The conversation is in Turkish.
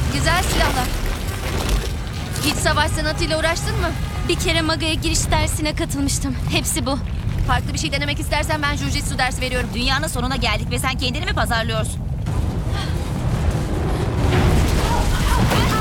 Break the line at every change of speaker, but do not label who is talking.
Güzel silahlar. Hiç savaş sanatıyla uğraştın mı?
Bir kere Maga'ya giriş dersine katılmıştım. Hepsi bu.
Farklı bir şey denemek istersen ben Jiu-Jitsu dersi veriyorum.
Dünyanın sonuna geldik ve sen kendini mi pazarlıyorsun?